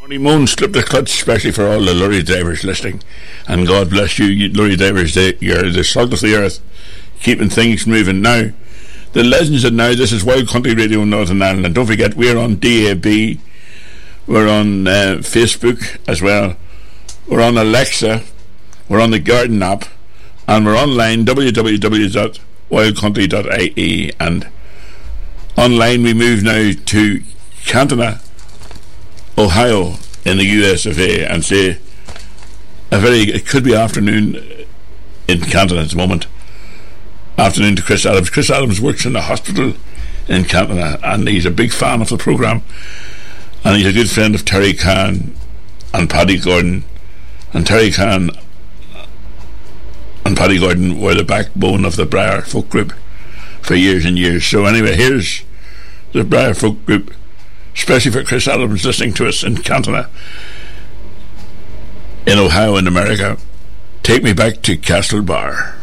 Tony Moan slipped the clutch, especially for all the lorry drivers listening. And God bless you lorry drivers. You're the salt of the earth, keeping things moving. Now, the legends of now, this is Wild Country Radio Northern Ireland. And don't forget, we're on DAB. We're on Facebook as well. We're on Alexa. We're on the Garden app. And we're online, www.wildcountry.ie. And online we move now to Cantona, Ohio, in the US of A, and say it could be afternoon in Cantona at the moment. Afternoon to Chris Adams. Chris Adams works in a hospital in Cantona, and he's a big fan of the programme, and he's a good friend of Terry Kahn and Paddy Gordon. And Terry Kahn and Paddy Gordon were the backbone of the Briar Folk Group for years and years. So anyway, here's the Briar Folk Group, especially for Chris Adams listening to us in Cantona, in Ohio, in America. Take Me Back to Castlebar.